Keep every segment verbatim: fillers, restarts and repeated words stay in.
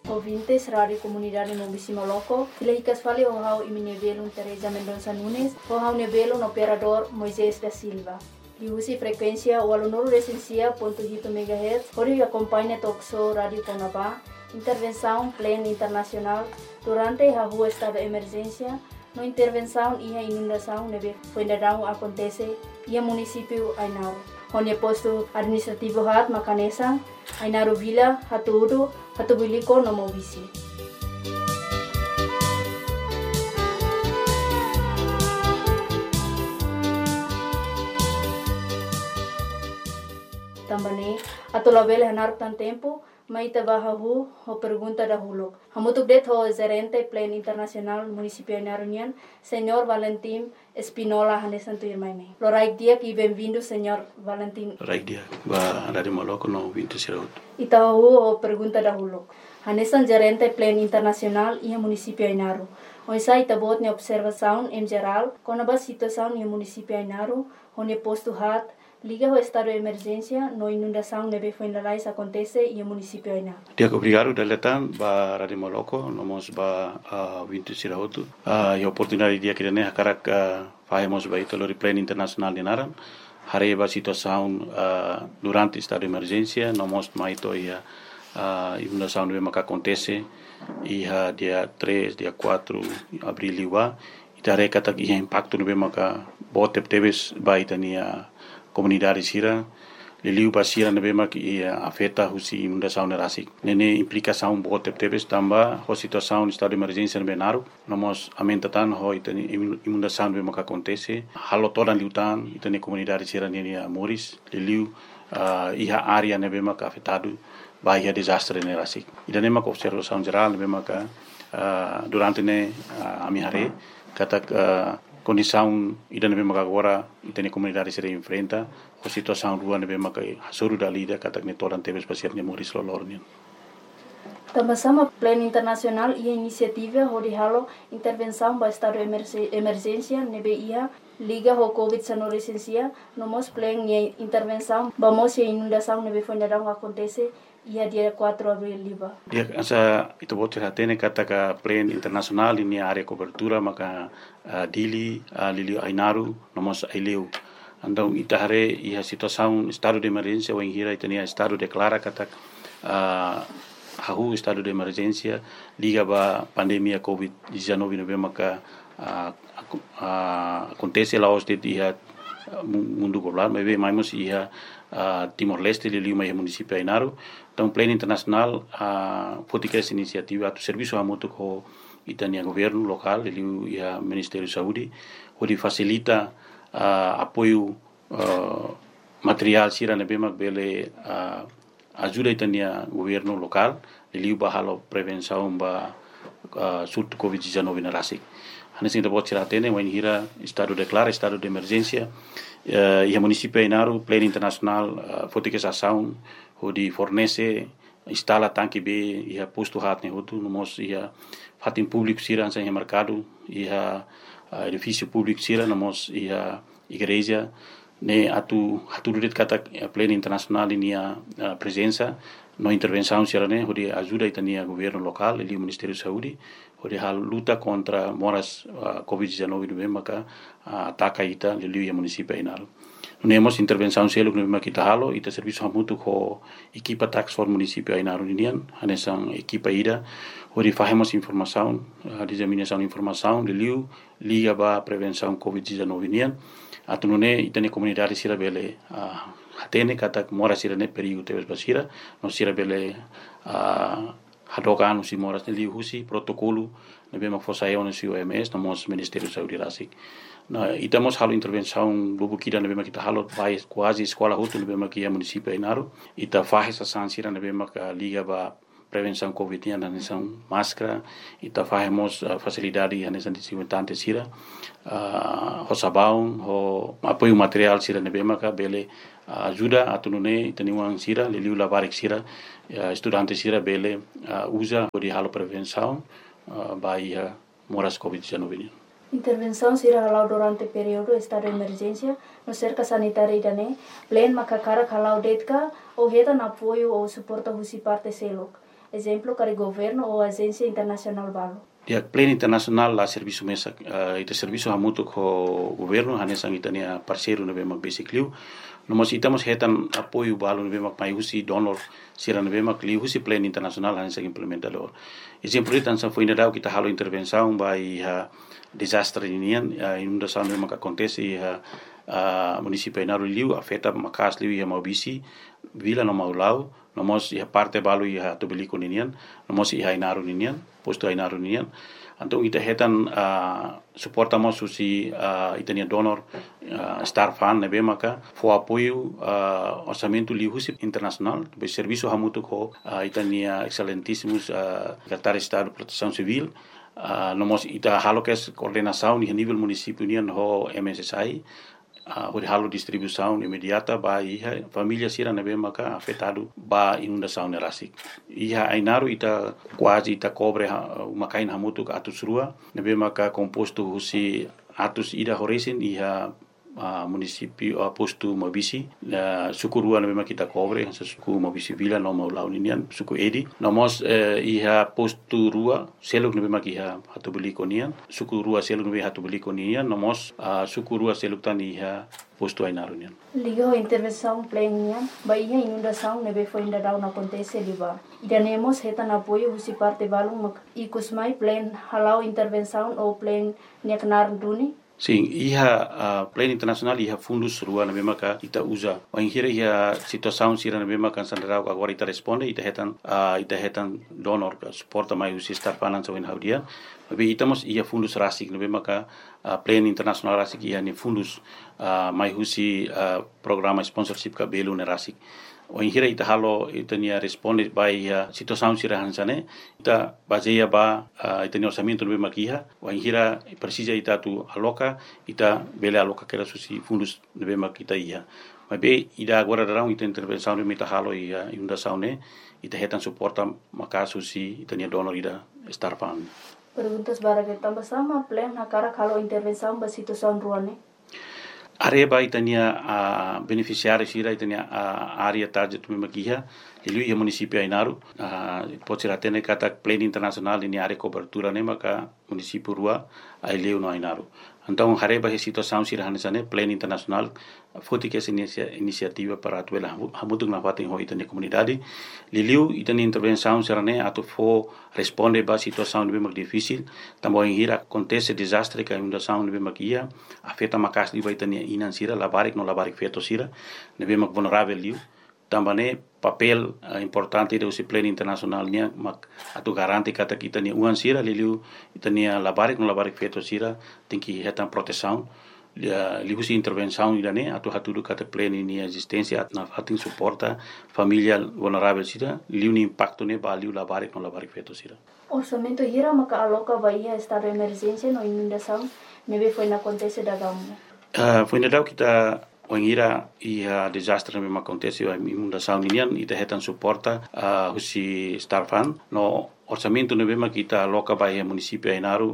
ouvintes, Rádio Comunidade Mobisi Moloco. Filahicas fali o hau iminevelo Teresa Mendonça Nunes, o hau nevelo no operador Moisés da Silva. Diusi frequência o aluno recensia ponto oito megahertz, onde acompanha Toxo Rádio Conabá, intervenção plena internacional durante a rua estado de emergência, no intervenção e a inundação neve funerão acontece e a município Ainaro. Onde posto administrativo hat Macanesa, Ainaro Vila, Hatuudo, Hatubiliko no Mobisi. Também, atau label hanar tan tempo, mai tabahahu ho pergunta dahulu. Hamutuk det ho gerente plan internasional municipio Ainarunian, Senhor Valentim Espinola Hanesanto Irmaime. Loraik dia e bem-vindo, Senhor Valentim. Loraik dia, ba Rádio Moloco no vinte Siraut. Itahu ho pergunta dahulu. Hanesan gerente plan internasional e municipio Ainaru. Oisa itabot ne observação em geral, com a situação no municipio Ainaru, onde posto hat liga o estado de emergência, no inundação neve funeralais acontece e o município Aina. Dia obrigado da letan ba Rádio Moloco, nomos ba vinte Sirautu. A oportunidade dia que ne hakarak fazemos ba ito lori plan internacional de Naran. Hare ba situação durante estado de emergência, nomos ma ito ia inundação neve maka acontece e dia três, dia quatro abril liwa. Itare kata ia impacto neve maka bote teves ba itania comunidade sira liliu basira nebe mak ia afeta husi inundação nerasik nene implicação bote tebes tamba ho situação estado de emergência nebe naru nomos amentatan ho itani inundação nebe mak acontece halo todan liutan itani comunidade sira nene moris liliu uh, iha área nebe mak afetado bahia desastre nerasik idane mak observação geral nebe mak uh, durante ne uh, amihare kata uh, condição ida nebe maka agora itene comunidade se enfrenta a situação rua nebe maka hasuru dalida kata ne toran tebes pasirnya moris lolornian. Também plano internacional e iniciativa onde halo intervenção para estado de emergência nebe ia liga ho covid dezenove licencia nomos plano e intervenção vamos e inundação nebe funerão acontece ia dia quatro de abril liba. Dia asa itu bote hatene kata ka plan internasional ini area cobertura maka uh, dili uh, lili Ainaru nomos aileu. Andau itahare ia situação estado de emergência ou hira itania estado declara kata uh, hahu estado de emergência liga ba pandemia covid dezenove nove maka uh, uh, acontece lá os de ia mundo global mas mais ia uh, Timor Leste lili mai município Ainaru. Então, plano internacional, a uh, essa iniciativa, o serviço a muito com itania governo local, ele e a Ministério da Saúde, onde facilita uh, apoio uh, material sira na bema bele uh, ajuda itania governo local, ele ba halo prevenção ba uh, surto covid dezenove na rasik. Hanesin da bot sira tene, wen hira estado declara estado de emergência, uh, e a município Ainaru, plano internacional, uh, politica ação onde fornece instala tanque B e a posto hat ne hotu nomos ia fatin público sira sem mercado e a edifício público sira nomos ia igreja ne atu atu det kata plano internacional inia presença no intervenção sira ne onde ajuda itania governo local e o Ministério da Saúde onde a luta contra moras uh, covid dezenove no maka uh, ataca ita lili e município Ainaru. Nemos intervenção selo no makita halo ita serviço hamutu ko equipa tax for município Ainaru Indian hanesan equipa ida onde fazemos informação a disseminação de informação de liu liga ba prevenção covid dezenove Indian atunune itane comunidade sira bele a hatene kata mora sira ne perigo tebes basira no sira bele a hadokan usi moras ne liu husi protocolo ne bema fosaio no O M S no mos Ministério da Saúde rasik. Na itamos halo intervenção lubu kida na bema kita halo vai quase escola hutu na bema kia município Ainaru ita faz essa sansira na bema ka liga ba prevenção covid na nação máscara ita fazemos uh, facilidade na nação desinfetante sira uh, ho sabão ho apoio material sira na bema ka bele uh, ajuda atunune itaniwang sira liliu labarik sira uh, estudante sira bele uh, usa di halo prevenção uh, by uh, moras covid dezenove. Intervenção será halau durante período estado de emergência no cerca sanitária idane plan makakara halau detka ou reta na apoio ou suporta husi parte selok exemplo para governo ou agência internacional balo. Dia pleno internasional la serviço mesa uh, ita serviço hamutu ko governo hanesang itania parceiro na bemak basically nomos itamos hetan apoio balo na bemak mai husi donor sira na bemak li husi pleno internasional hanesang implementador exemplo itan sa foi nadau kita halo intervenção by ha desastre inian uh, inundação na bemak acontece ha uh, município Inaru liu afeta makas liu ia mau bisi vila no mau lau nomos ia parte balo ia tobeliko ninian nomos ia Inaru ninian posto Inaru ninian antung ita hetan uh, suportamos susi uh, itania donor uh, star fan nebe maka fo apoio uh, orçamento lihusi internacional be serviço hamutu ko uh, itania excelentíssimos uh, secretário de Estado de Proteção Civil uh, nomos ita halo kes coordenação ni nível município nian ho M S S I uh, halo distribuição imediata ba iha família sira nebe maka afetado ba inundação nerasik iha Inaru ita quase ita cobre uma kain hamutu ka atus rua nebe maka composto husi atus ida horesin iha uh, município uh, posto Mabisi uh, suku rua nebe maka kita cobre sa suku Mabisi vila no mau launinian suku edi nomos uh, iha posto rua seluk nebe maka iha hatu beli konian suku rua seluk nebe hatu beli konian nomos uh, suku rua seluk tan iha posto Inaru nian ligo intervenção plena baia inundação nebe foi ainda não acontece liba idanemos hetan apoio husi parte balung mak ikusmai plan halau intervenção ou plan neknar duni. Sim, iha uh, plano internacional iha fundos rua na mesma ka ita usa. O inhira iha situação sira na mesma kan sandrau agora ita responde ita hetan uh, ita hetan donor ka suporta mai usi star finance in haudia. Tapi itamos iha fundos rasik na mesma ka uh, plano internacional rasik iha ni fundos uh, mai usi uh, programa sponsorship ka belu na rasik. O inhira ita halo ita nia responde by uh, situação sira hansane ita baseia ba uh, ita ni orçamento no makiha o inhira precisa ita tu aloca ita bele aloca que era susi fundos no makita ia mas be ida agora dará ita intervenção no mita halo ia inundação ne ita hetan suporta maka susi ita nia donor ida star fund. Perguntas bara que tambah sama plan na cara kalau intervenção ba situação ruane. Areba itania a beneficiário sira itania a área target tu makiha ele ia município Inaru a pode ser até kata plano internacional em área cobertura ne maka município rua a ele no Inaru então areba a situação sira hanesane plano internacional foi que essa iniciativa para atuar hamutu na fatem ho itania comunidade liliu itania intervenção sira ne atu fo responde ba situação de bem difícil também hira acontece desastre que inundação de bem makia afeta makas di itania inan sira labarik no labarik feto sira ne bem vulnerável liu também papel uh, importante do plano internacional nia mak atu garanti kata kita ni uan sira liliu itania labarik no labarik feto sira tem que hetan proteção liu si intervenção idane atu hatudu kata plano ni existência na fatin suporta família vulnerável sira liu ni impacto ne baliu labarik no labarik feto sira orçamento hira maka aloca baia estado de emergência no inundação nebe foi na acontece da gamu uh, foi na dau kita o ingira ia desastre me acontece a inundação inian ita hetan suporta uh, husi star fund no orçamento ne bema kita loka baia município Inaru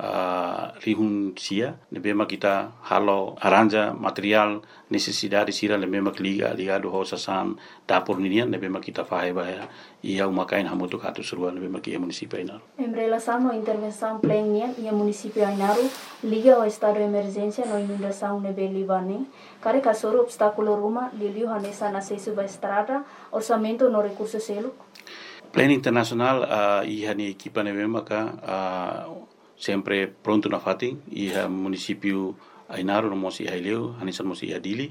uh, rihun sia ne bema kita halo aranja material necessidade sira ne bema liga ligado ho sasan dapur inian ne bema kita fahe baia ia umakain hamutu katu surua ne bema kia município Inaru em relação à intervenção plena ia município Inaru liga ao estado de emergência no inundação ne belibane care kasoro obstáculo ruma liliu hanesa na acesso ba estrada orçamento no recurso selo plano internacional uh, iha ni equipa ne maka uh, sempre pronto na fating iha município Inaru no mosi haileu hanesa mosi adili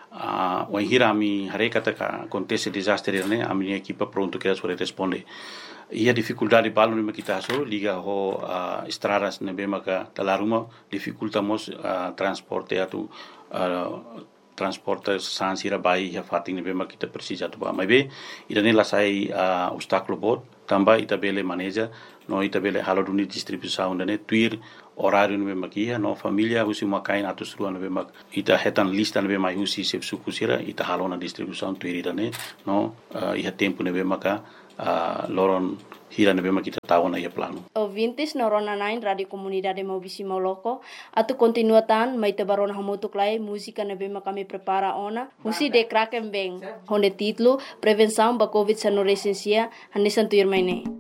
uh, o hira mi hare kata ka acontece desastre ne ami equipa pronto que sore responde ia dificuldade balo ne kita so liga ho uh, estradas ne maka talaruma dificultamos uh, transporte atu Uh, transporte sansira bai ya fating ne bema kita precisa tu ba mai be ida ne la sai uh, obstáculo bot tamba ita bele maneja no ita bele halo duni distribuição ne tuir horário ne bema kia no família husi makain atus rua ne bema ita hetan lista ne bema husi sep suku sira ita halo na distribuição tuir ida ne no uh, iha tempo ne bema ka uh, loron hira na bema kita tahu na ia plano. Ouvintes na Rona Nine Radio Comunidade Maubisi Mauloko, atu continuatan mai te barona hamutuk lai música na bema kami prepara ona, husi de kraken beng, honde titlo prevenção ba covid sa no resensia, hanesan tuir mai ne.